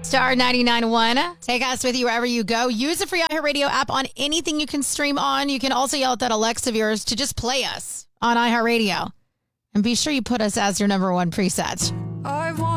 Star 99.1. Take us with you wherever you go. Use the free iHeartRadio app on anything you can stream on. You can also yell at that Alexa of yours to just play us on iHeartRadio. And be sure you put us as your number one preset. I want